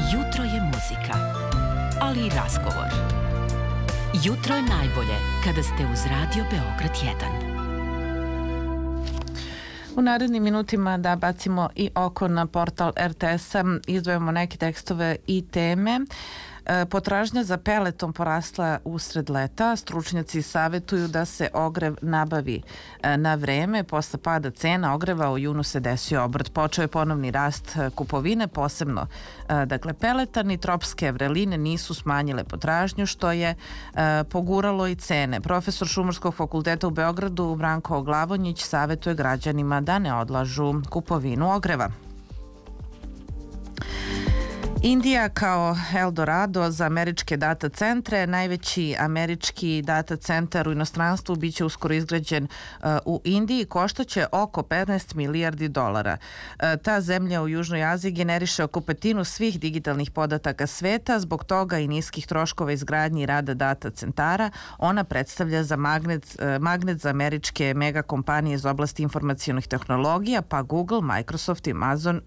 Jutro je muzika, ali i razgovor. Jutro je najbolje kada ste uz Radio Beograd 1. U narednim minutima da bacimo i oko na portal RTS-a, izdvojamo neke tekstove i teme. Potražnja za peletom porasla usred leta. Stručnjaci savetuju da se ogrev nabavi na vreme. Posle pada cena ogreva u junu se desio obrt. Počeo je ponovni rast kupovine, posebno peleta ni tropske vreline nisu smanjile potražnju, što je poguralo i cene. Profesor Šumarskog fakulteta u Beogradu Branko Glavonjić savetuje građanima da ne odlažu kupovinu ogreva. Indija kao Eldorado za američke data centre. Najveći američki data centar u inostranstvu biće uskoro izgrađen u Indiji. Koštaće oko 15 milijardi dolara. Ta zemlja u Južnoj Aziji generiše oko petinu svih digitalnih podataka sveta. Zbog toga i niskih troškova izgradnje i rada data centara ona predstavlja za magnet za američke megakompanije iz oblasti informacionih tehnologija, pa Google, Microsoft i Amazon